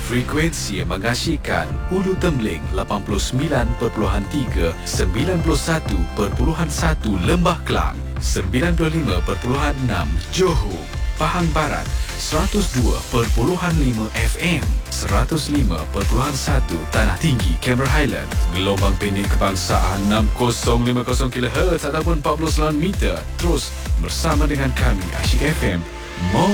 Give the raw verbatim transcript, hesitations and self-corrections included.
Frekuensi yang mengasyikkan Ulu Tembeling lapan puluh sembilan perpuluhan tiga, sembilan puluh satu perpuluhan satu Lembah Kelang, sembilan puluh lima perpuluhan enam Johor, Pahang Barat, seratus dua perpuluhan lima F M, seratus lima perpuluhan satu Tanah Tinggi, Cameron Highland, gelombang pendek kebangsaan enam kosong lima kosong kilohertz ataupun empat puluh sembilan meter. Terus bersama dengan kami Asyik F M. Mo